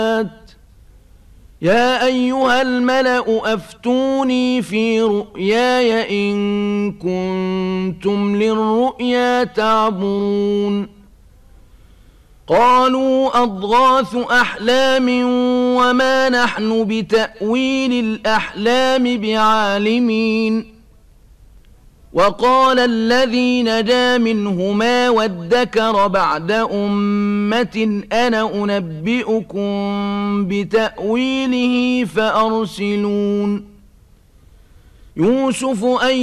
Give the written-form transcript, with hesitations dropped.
يا أيها الملأ أفتوني في رؤياي إن كنتم للرؤيا تعبرون قالوا أضغاث أحلام وما نحن بتأويل الأحلام بعالمين وقال الذي نجا منهما وادكر بعد أمة أنا أنبئكم بتأويله فأرسلون يوسف